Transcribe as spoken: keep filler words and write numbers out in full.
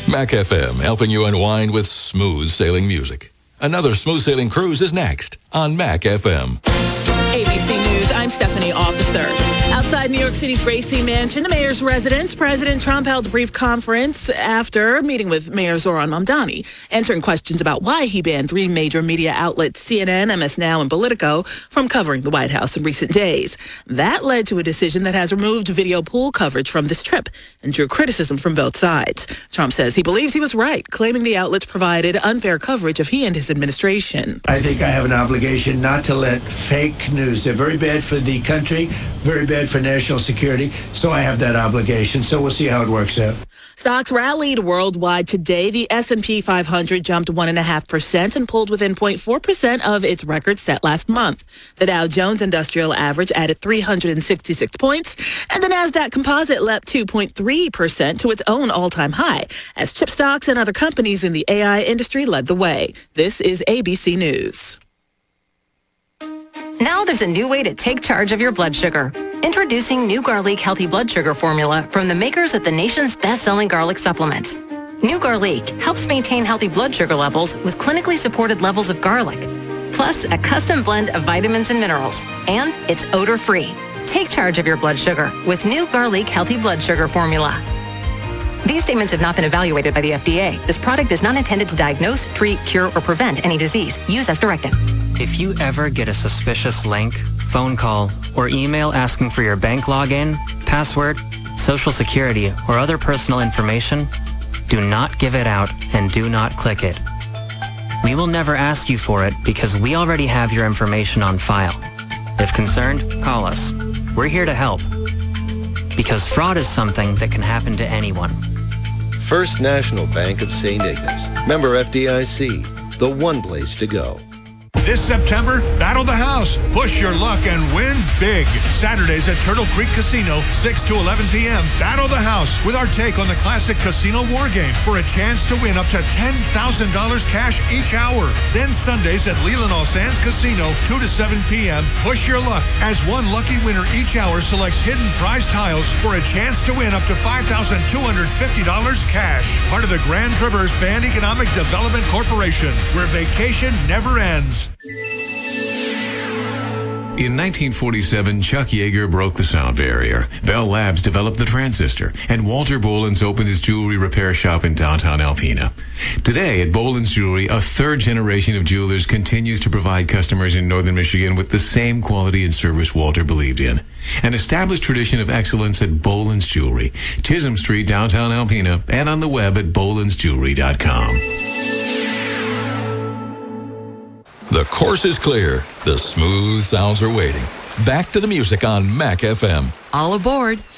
Mac F M, helping you unwind with smooth sailing music. Another smooth sailing cruise is next on Mac F M. A B C News, I'm Stephanie Officer. Outside New York City's Gracie Mansion, the mayor's residence, President Trump held a brief conference after meeting with Mayor Zoran Mamdani, answering questions about why he banned three major media outlets, C N N, M S Now, and Politico, from covering the White House in recent days. That led to a decision that has removed video pool coverage from this trip and drew criticism from both sides. Trump says he believes he was right, claiming the outlets provided unfair coverage of he and his administration. I think I have an obligation not to let fake news. They're very bad for the country, very bad for national security, so I have that obligation. So we'll see how it works out. Stocks rallied worldwide today. The S and P five hundred jumped one point five percent and pulled within zero point four percent of its record set last month. The Dow Jones Industrial Average added three hundred sixty-six points, and the NASDAQ Composite leapt two point three percent to its own all-time high, as chip stocks and other companies in the A I industry led the way. This is A B C News. Now there's a new way to take charge of your blood sugar. Introducing New Garlic Healthy Blood Sugar Formula from the makers of the nation's best-selling garlic supplement. New Garlic helps maintain healthy blood sugar levels with clinically supported levels of garlic, plus a custom blend of vitamins and minerals. And it's odor-free. Take charge of your blood sugar with New Garlic Healthy Blood Sugar Formula. These statements have not been evaluated by the F D A. This product is not intended to diagnose, treat, cure, or prevent any disease. Use as directed. If you ever get a suspicious link, phone call, or email asking for your bank login, password, social security, or other personal information, do not give it out and do not click it. We will never ask you for it because we already have your information on file. If concerned, call us. We're here to help. Because fraud is something that can happen to anyone. First National Bank of Saint Ignace. Member F D I C. The one place to go. This September, battle the house, push your luck, and win big. Saturdays at Turtle Creek Casino, six to eleven p.m. Battle the house with our take on the classic casino war game for a chance to win up to ten thousand dollars cash each hour. Then Sundays at Leland All Sands Casino, two to seven p.m. Push your luck as one lucky winner each hour selects hidden prize tiles for a chance to win up to five thousand two hundred fifty dollars cash. Part of the Grand Traverse Band Economic Development Corporation, where vacation never ends. In nineteen forty-seven, Chuck Yeager broke the sound barrier. Bell Labs developed the transistor, and Walter Boland's opened his jewelry repair shop in downtown Alpena. Today, at Boland's Jewelry, a third generation of jewelers continues to provide customers in northern Michigan with the same quality and service Walter believed in. An established tradition of excellence at Boland's Jewelry, Chisholm Street, downtown Alpena, and on the web at bolands jewelry dot com. The course is clear. The smooth sounds are waiting. Back to the music on Mac F M. All aboard.